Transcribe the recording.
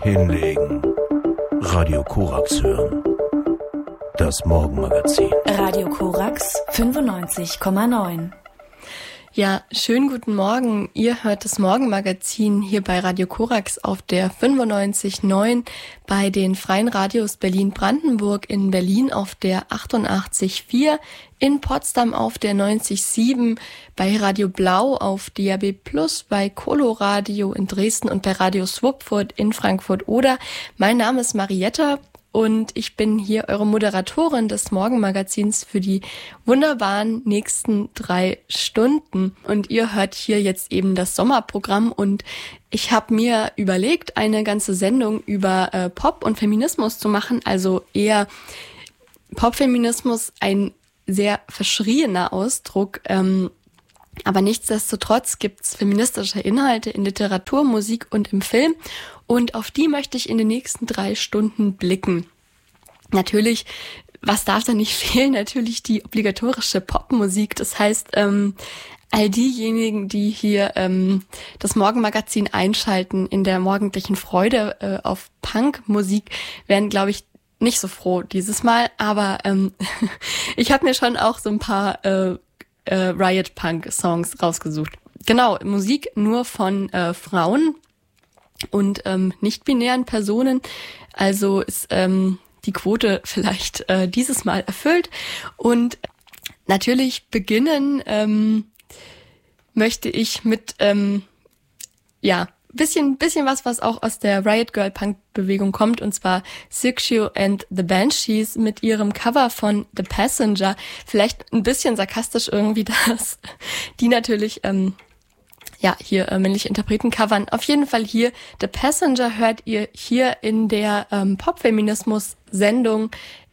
Hinlegen. Radio Korax hören. Das Morgenmagazin. Radio Korax 95,9. Ja, schönen guten Morgen. Ihr hört das Morgenmagazin hier bei Radio Korax auf der 95,9, bei den Freien Radios Berlin-Brandenburg, in Berlin auf der 88,4, in Potsdam auf der 90,7, bei Radio Blau auf DAB+, bei Coloradio in Dresden und bei Radio Swupfurt in Frankfurt-Oder. Mein Name ist Marietta. Und ich bin hier eure Moderatorin des Morgenmagazins für die wunderbaren nächsten 3 Stunden. Und ihr hört hier jetzt eben das Sommerprogramm. Und ich habe mir überlegt, eine ganze Sendung über Pop und Feminismus zu machen. Also eher Popfeminismus, ein sehr verschrieener Ausdruck. Aber nichtsdestotrotz gibt's feministische Inhalte in Literatur, Musik und im Film. Und auf die möchte ich in den nächsten 3 Stunden blicken. Natürlich, was darf da nicht fehlen? Natürlich die obligatorische Popmusik. Das heißt, all diejenigen, die hier das Morgenmagazin einschalten in der morgendlichen Freude auf Punkmusik, werden, glaube ich, nicht so froh dieses Mal. Aber ich habe mir schon auch so ein paar Riot-Punk-Songs rausgesucht. Genau, Musik nur von Frauen und nicht-binären Personen. Also ist die Quote vielleicht dieses Mal erfüllt. Und natürlich beginnen möchte ich mit bisschen was auch aus der Riot Girl Punk Bewegung kommt, und zwar Siouxsie and the Banshees mit ihrem Cover von The Passenger. Vielleicht ein bisschen sarkastisch irgendwie, dass die natürlich hier männliche Interpreten covern. Auf jeden Fall hier The Passenger hört ihr hier in der Popfeminismus-Sendung